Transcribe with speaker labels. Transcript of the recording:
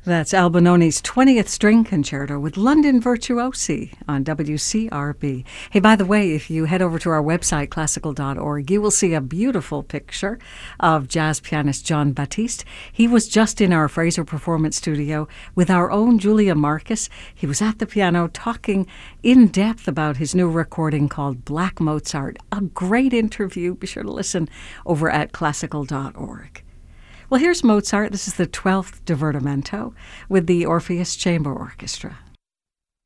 Speaker 1: That's Albinoni's 20th String Concerto with London Virtuosi on WCRB. Hey, by the way, if you head over to our website, classical.org, you will see a beautiful picture of jazz pianist Jon Batiste. He was just in our Fraser Performance Studio with our own Julia Marcus. He was at the piano talking in depth about his new recording called Black Mozart. A great interview. Be sure to listen over at classical.org. Well, here's Mozart. This is the 12th Divertimento with the Orpheus Chamber Orchestra.